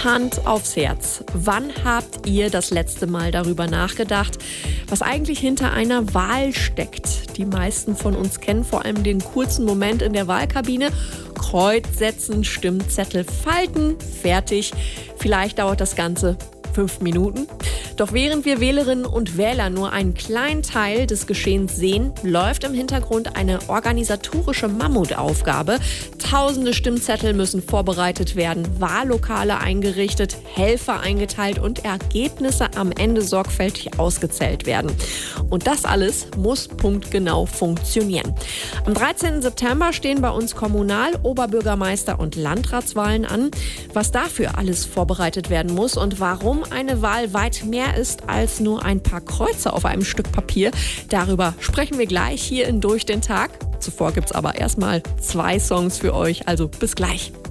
Hand aufs Herz. Wann habt ihr das letzte Mal darüber nachgedacht, was eigentlich hinter einer Wahl steckt? Die meisten von uns kennen vor allem den kurzen Moment in der Wahlkabine. Kreuz setzen, Stimmzettel falten, fertig. Vielleicht dauert das Ganze 5 Minuten. Doch während wir Wählerinnen und Wähler nur einen kleinen Teil des Geschehens sehen, läuft im Hintergrund eine organisatorische Mammutaufgabe. Tausende Stimmzettel müssen vorbereitet werden, Wahllokale eingerichtet, Helfer eingeteilt und Ergebnisse am Ende sorgfältig ausgezählt werden. Und das alles muss punktgenau funktionieren. Am 13. September stehen bei uns Kommunal-, Oberbürgermeister- und Landratswahlen an. Was dafür alles vorbereitet werden muss und warum eine Wahl weit mehr ist als nur ein paar Kreuze auf einem Stück Papier. Darüber sprechen wir gleich hier in Durch den Tag. Zuvor gibt's aber erstmal 2 Songs für euch, also bis gleich.